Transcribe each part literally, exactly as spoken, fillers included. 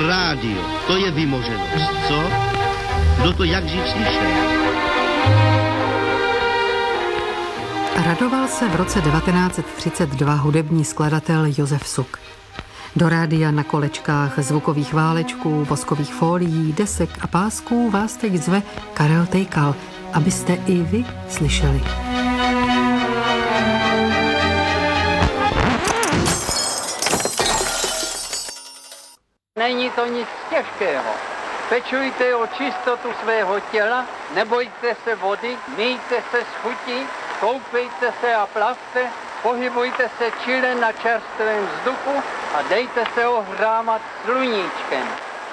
Rádio, to je vymoženost, co? Kdo to jak živ slyšel? Radoval se v roce devatenáct set třicet dva hudební skladatel Josef Suk. Do rádia na kolečkách zvukových válečků, voskových fólií, desek a pásků vás teď zve Karel Tejkal, abyste i vy slyšeli. Není to nic těžkého. Pečujte o čistotu svého těla, nebojte se vody, myjte se z chutí, koupejte se a plavte, pohybujte se čile na čerstvém vzduchu a dejte se ohrámat sluníčkem.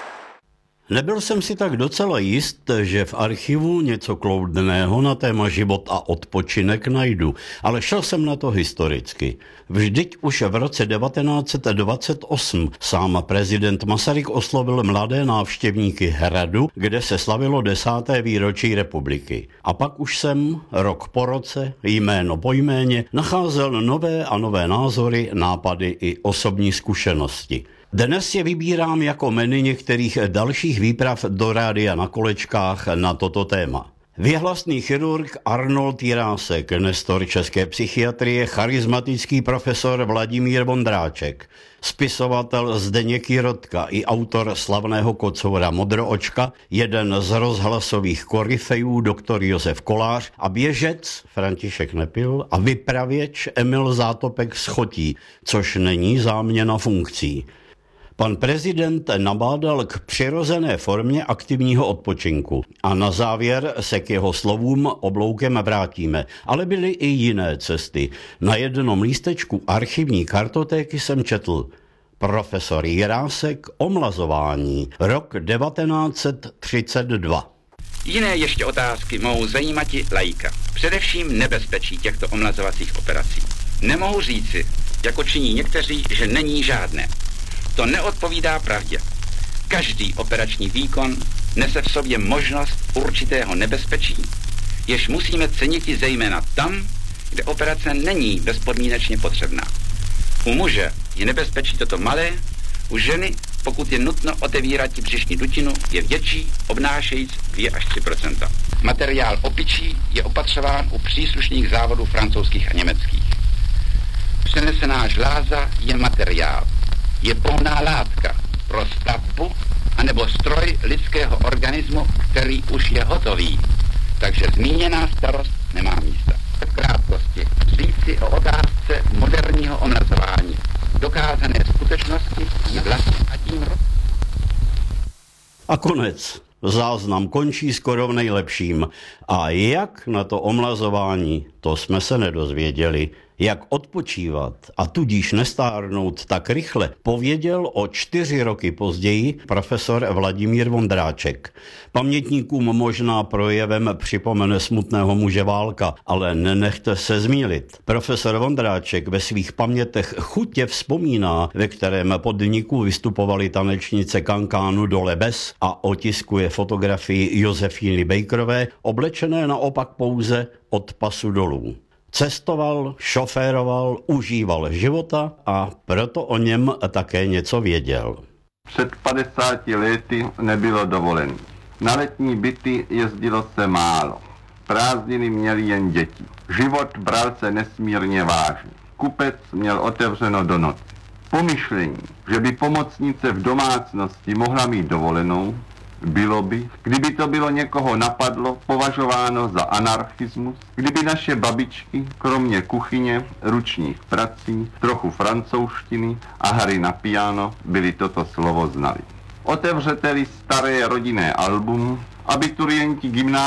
Nebyl jsem si tak docela jist, že v archivu něco kloudného na téma život a odpočinek najdu, ale šel jsem na to historicky. Vždyť už v roce devatenáct set dvacet osm sám prezident Masaryk oslovil mladé návštěvníky Hradu, kde se slavilo desáté výročí republiky. A pak už jsem, rok po roce, jméno po jméně, nacházel nové a nové názory, nápady i osobní zkušenosti. Dnes je vybírám jako menu některých dalších výprav do rádia na kolečkách na toto téma. Věhlasný chirurg Arnold Jirásek, nestor české psychiatrie, charismatický profesor Vladimír Vondráček, spisovatel Zdeněk Jirotka i autor slavného kocoura Modroočka, jeden z rozhlasových koryfejů doktor Josef Kolář a běžec František Nepil a vypravěč Emil Zátopek z Chotí, což není záměna funkcí. Pan prezident nabádal k přirozené formě aktivního odpočinku a na závěr se k jeho slovům obloukem vrátíme, ale byly i jiné cesty. Na jednom lístečku archivní kartotéky jsem četl profesor Jirásek, omlazování, rok devatenáct set třicet dva. Jiné ještě otázky mohou zajímat i laika. Především nebezpečí těchto omlazovacích operací. Nemohu říci, jako činí někteří, že není žádné. To neodpovídá pravdě. Každý operační výkon nese v sobě možnost určitého nebezpečí, jež musíme cenit i zejména tam, kde operace není bezpodmínečně potřebná. U muže je nebezpečí toto malé, u ženy, pokud je nutno otevírat břišní dutinu, je větší, obnášejíc dvě až tři procenta. Materiál opičí je opatřován u příslušných závodů francouzských a německých. Přenesená žláza je materiál. Je pohonná látka pro stavbu anebo stroj lidského organismu, který už je hotový. Takže zmíněná starost nemá místa. V krátkosti říci o otázce moderního omlazování. Dokázané skutečnosti je vlastně a tím. A konec. Záznam končí skoro v nejlepším. A jak na to omlazování, to jsme se nedozvěděli. Jak odpočívat a tudíž nestárnout tak rychle, pověděl o čtyři roky později profesor Vladimír Vondráček. Pamětníkům možná projevem připomene smutného muže Válka, ale nenechte se zmýlit. Profesor Vondráček ve svých pamětech chutě vzpomíná, ve kterém podniku vystupovaly tanečnice kankánu Dole Bez a otiskuje fotografii Josefíny Bejkrové, oblečené naopak pouze od pasu dolů. Cestoval, šoféroval, užíval života a proto o něm také něco věděl. Před padesáti lety nebylo dovolené. Na letní byty jezdilo se málo. Prázdniny měli jen děti. Život bral se nesmírně vážně. Kupec měl otevřeno do noci. Pomyšlení, že by pomocnice v domácnosti mohla mít dovolenou, bylo by, kdyby to bylo někoho napadlo, považováno za anarchismus, kdyby naše babičky, kromě kuchyně, ručních prací, trochu francouzštiny a hry na piano, byli toto slovo znali. Otevřete-li staré rodinné album, abiturienti gymnázií